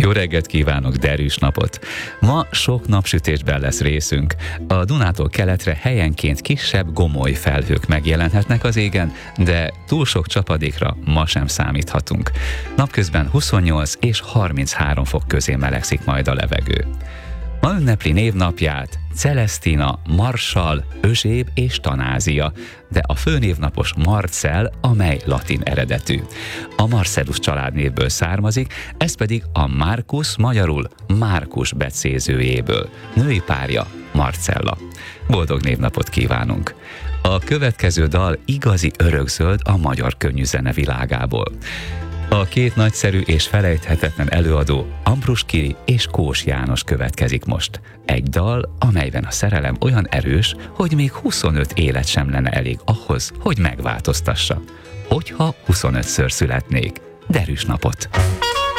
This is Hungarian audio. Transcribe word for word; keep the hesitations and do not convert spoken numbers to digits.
Jó reggelt kívánok, derűs napot! Ma sok napsütésben lesz részünk. A Dunától keletre helyenként kisebb gomoly felhők megjelenhetnek az égen, de túl sok csapadékra ma sem számíthatunk. Napközben huszonnyolc és harminchárom fok közé melegszik majd a levegő. Ma ünnepli névnapját Celesztina, Marshall, Özséb és Tanázia, de a főnévnapos Marcell, amely latin eredetű. A Marcellus családnévből származik, ez pedig a Marcus, magyarul Márkus becézőjéből. Női párja Marcella. Boldog névnapot kívánunk! A következő dal igazi örökzöld a magyar könnyűzene világából. A két nagyszerű és felejthetetlen előadó, Ambrus Kiri és Kós János következik most. Egy dal, amelyben a szerelem olyan erős, hogy még huszonöt élet sem lenne elég ahhoz, hogy megváltoztassa. Hogyha huszonötször születnék. Derűs napot!